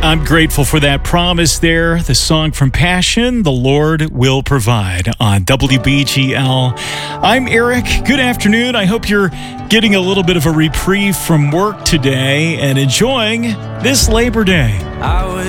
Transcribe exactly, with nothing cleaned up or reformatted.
I'm grateful for that promise there. The song from Passion, The Lord Will Provide on W B G L. I'm Eric. Good afternoon. I hope you're getting a little bit of a reprieve from work today and enjoying this Labor Day.